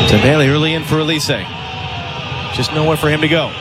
Dembele early in for Elise. Just nowhere for him to go.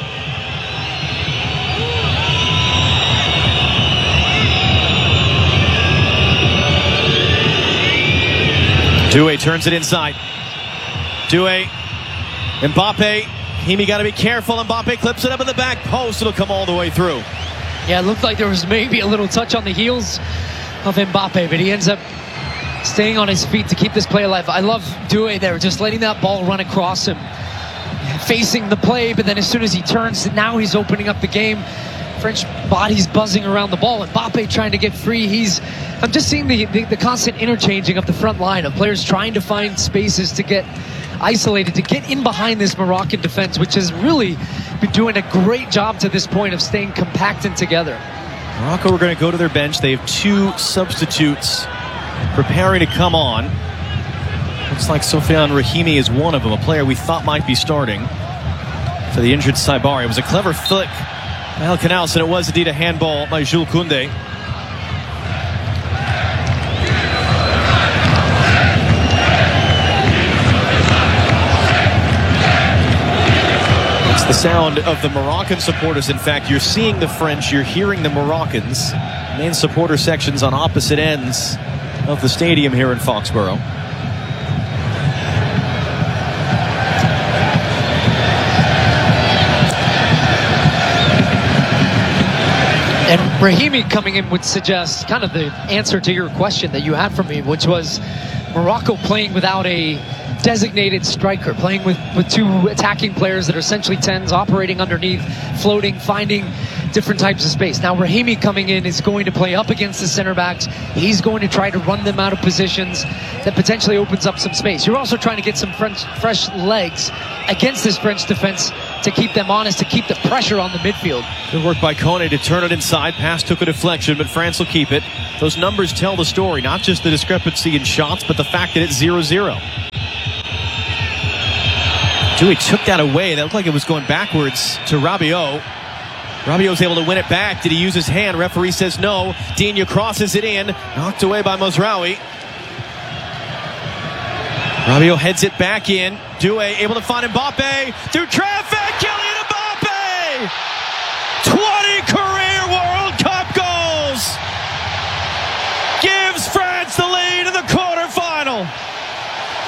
Doué turns it inside. Doué, Mbappe. Hakimi got to be careful. Mbappe clips it up in the back post. It'll come all the way through. Yeah, it looked like there was maybe a little touch on the heels of Mbappe, but he ends up staying on his feet to keep this play alive. I love Doué there, just letting that ball run across him, facing the play, but then as soon as he turns, now he's opening up the game. French bodies buzzing around the ball. Mbappe trying to get free. I'm just seeing the constant interchanging of the front line of players trying to find spaces to get isolated, to get in behind this Moroccan defense, which has really been doing a great job to this point of staying compact and together. Morocco are going to go to their bench. They have two substitutes preparing to come on. Looks like Sofiane Rahimi is one of them, a player we thought might be starting for the injured Saibari. It was a clever flick by El Canals, and it was indeed a handball by Jules Koundé. It's the sound of the Moroccan supporters. In fact, you're seeing the French, you're hearing the Moroccans. Main supporter sections on opposite ends of the stadium here in Foxborough. And Rahimi coming in would suggest kind of the answer to your question that you had for me, which was Morocco playing without a designated striker, playing with two attacking players that are essentially 10s, operating underneath, floating, finding different types of space. Now Rahimi coming in is going to play up against the center backs. He's going to try to run them out of positions that potentially opens up some space. You're also trying to get some fresh legs against this French defense to keep them honest, to keep the pressure on the midfield. Good work by Kone to turn it inside. Pass took a deflection, but France will keep it. Those numbers tell the story, not just the discrepancy in shots, but the fact that it's 0-0. Doué took that away. That looked like it was going backwards to Rabiot. Rabiot was able to win it back. Did he use his hand? Referee says no. Digne crosses it in. Knocked away by Mazraoui. Rabiot heads it back in. Doué able to find Mbappe through traffic. Kylian Mbappe! 20